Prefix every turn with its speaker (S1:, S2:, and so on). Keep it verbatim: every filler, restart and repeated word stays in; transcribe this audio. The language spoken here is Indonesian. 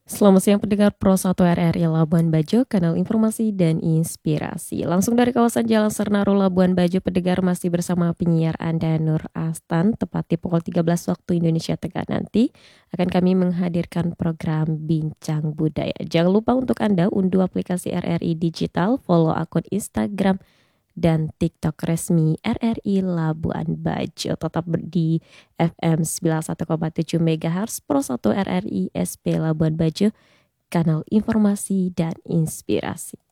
S1: Selamat siang pendengar Pro satu R R I Labuan Bajo, kanal informasi dan inspirasi. Langsung dari kawasan Jalan Sernaro Labuan Bajo, pendengar masih bersama penyiar Anda Nur Astan. Tepat di pukul tiga belas waktu Indonesia Tengah nanti akan kami menghadirkan program Bincang Budaya. Jangan lupa untuk Anda unduh aplikasi R R I Digital, follow akun Instagram dan TikTok resmi R R I Labuan Bajo. Tetap di F M sembilan puluh satu koma tujuh MHz Pro satu R R I S P Labuan Bajo, kanal informasi dan inspirasi.